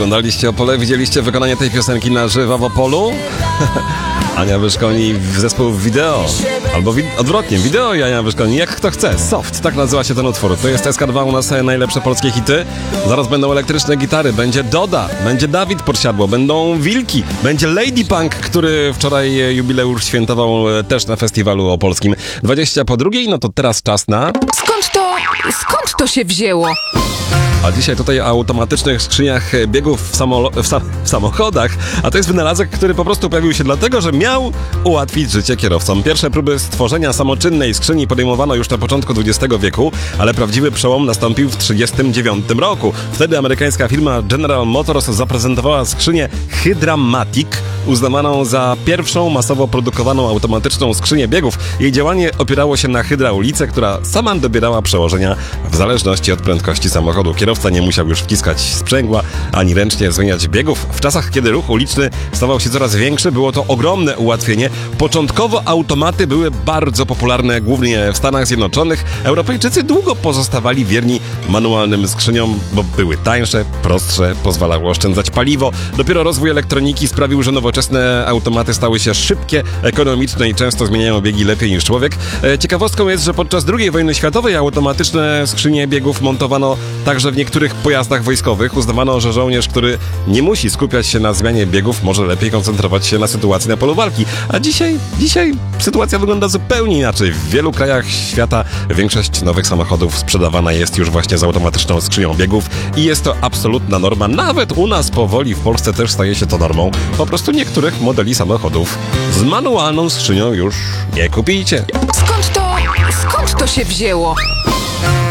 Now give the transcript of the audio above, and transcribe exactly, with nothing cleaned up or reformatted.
Oglądaliście Opole? Widzieliście wykonanie tej piosenki na żywo w Opolu? Ania Wyszkoni w zespół Wideo. Albo wi- odwrotnie, Wideo i Ania Wyszkoni, jak kto chce. Soft, tak nazywa się ten utwór. To jest S K dwa, u nas najlepsze polskie hity. Zaraz będą elektryczne gitary, będzie Doda, będzie Dawid Podsiadło, będą Wilki, będzie Lady Punk, który wczoraj jubileusz świętował też na festiwalu opolskim. dwadzieścia po drugiej, no to teraz czas na... Skąd to, skąd to się wzięło? A dzisiaj tutaj o automatycznych skrzyniach biegów w, samolo- w, sa- w samochodach, a to jest wynalazek, który po prostu pojawił się dlatego, że miał ułatwić życie kierowcom. Pierwsze próby stworzenia samoczynnej skrzyni podejmowano już na początku dwudziestego wieku, ale prawdziwy przełom nastąpił w tysiąc dziewięćset trzydziestym dziewiątym roku. Wtedy amerykańska firma General Motors zaprezentowała skrzynię Hydramatic, uznawaną za pierwszą masowo produkowaną automatyczną skrzynię biegów. Jej działanie opierało się na hydraulice, która sama dobierała przełożenia w zależności od prędkości samochodu. Kierowca nie musiał już wciskać sprzęgła, ani ręcznie zmieniać biegów. W czasach, kiedy ruch uliczny stawał się coraz większy, było to ogromne ułatwienie. Początkowo automaty były bardzo popularne, głównie w Stanach Zjednoczonych. Europejczycy długo pozostawali wierni manualnym skrzyniom, bo były tańsze, prostsze, pozwalały oszczędzać paliwo. Dopiero rozwój elektroniki sprawił, że nowoczesne automaty stały się szybkie, ekonomiczne i często zmieniają biegi lepiej niż człowiek. Ciekawostką jest, że podczas drugiej wojny światowej automatyczne skrzynie biegów montowano także w niektórych pojazdach wojskowych. Uznawano, że żołnierz, który nie musi skupiać się na zmianie biegów, może lepiej koncentrować się na sytuacji na polu walki. A dzisiaj, dzisiaj sytuacja wygląda zupełnie inaczej. W wielu krajach świata większość nowych samochodów sprzedawana jest już właśnie z automatyczną skrzynią biegów i jest to absolutna norma. Nawet u nas powoli w Polsce też staje się to normą. Po prostu niektórych modeli samochodów z manualną skrzynią już nie kupicie. Skąd to, skąd to się wzięło?